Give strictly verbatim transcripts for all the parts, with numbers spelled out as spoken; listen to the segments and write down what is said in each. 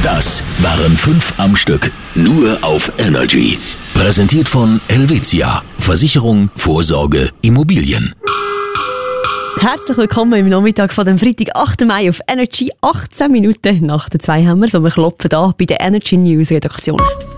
Das waren fünf am Stück, nur auf Energy. Präsentiert von Helvetia. Versicherung, Vorsorge, Immobilien. Herzlich willkommen im Nachmittag von dem Freitag, achten Mai auf Energy. achtzehn Minuten nach der zwei haben wir, so wir klopfen da bei der Energy News Redaktion.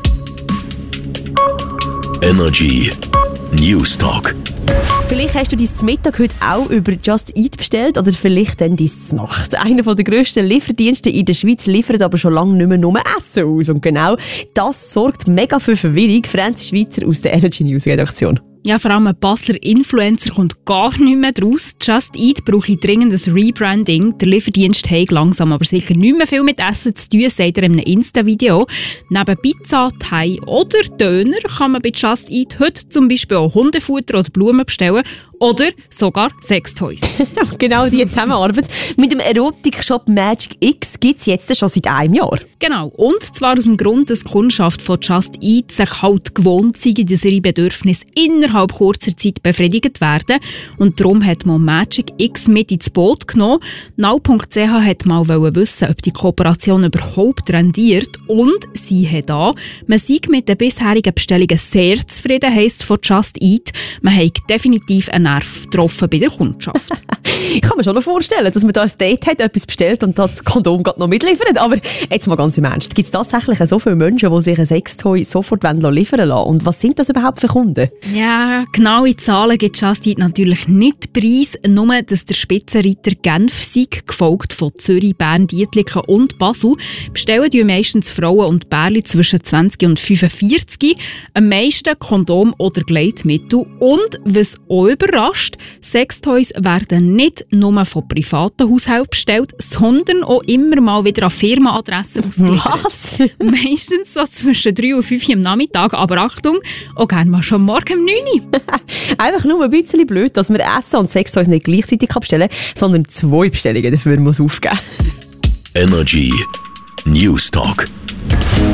Energy News Talk. Vielleicht hast du dein Mittag heute auch über Just Eat bestellt oder vielleicht dann dein Nacht. Einer der grössten Lieferdienste in der Schweiz liefert aber schon lange nicht mehr nur Essen aus. Und genau das sorgt mega für Verwirrung. Franz Schweizer aus der Energy News Redaktion. Ja, vor allem ein Basler Influencer kommt gar nicht mehr draus. Just Eat brauche dringend ein Rebranding. Der Lieferdienst hat langsam aber sicher nicht mehr viel mit Essen zu tun, sagt er in einem Insta-Video. Neben Pizza, Thai oder Döner kann man bei Just Eat heute zum Beispiel auch Hundefutter oder Blumen bestellen oder sogar Sextoys. Genau diese Zusammenarbeit mit dem Erotik-Shop Magic X gibt es jetzt schon seit einem Jahr. Genau, und zwar aus dem Grund, dass die Kundschaft von Just Eat sich halt gewohnt sei, dass ihre Bedürfnisse innerhalb kurzer Zeit befriedigt werden. Und darum hat man Magic X mit ins Boot genommen. Now Punkt c h hat mal wissen, ob die Kooperation überhaupt rendiert. Und sie hat an, man sei mit den bisherigen Bestellungen sehr zufrieden, heisst es von Just Eat. Man hat definitiv einen Nerv getroffen bei der Kundschaft. Ich kann mir schon noch vorstellen, dass man da ein Date hat, etwas bestellt und das Kondom gerade noch mitliefert. Aber jetzt mal ganz im Ernst, gibt es tatsächlich so viele Menschen, die sich ein Sextoy sofort liefern lassen? Und was sind das überhaupt für Kunden? Ja, genaue Zahlen gibt Just Eat natürlich nicht preis, nur dass der Spitzenreiter Genf sei, gefolgt von Zürich, Bern, Dietliken und Basel. Bestellen die meistens Frauen und Pärchen zwischen zwanzig und fünfundvierzig. Am meisten Kondom oder Gleitmittel. Und was auch überrascht, Sextoys werden nicht nur von privaten Haushalten bestellt, sondern auch immer mal wieder an Firmenadressen ausgeliefert. Was? Meistens so zwischen drei und fünf am Nachmittag, aber Achtung, auch gerne mal schon morgen um neun Uhr. Einfach nur ein bisschen blöd, dass man Essen und Sextoys nicht gleichzeitig bestellen kann, sondern zwei Bestellungen dafür muss aufgeben. Energy News Talk.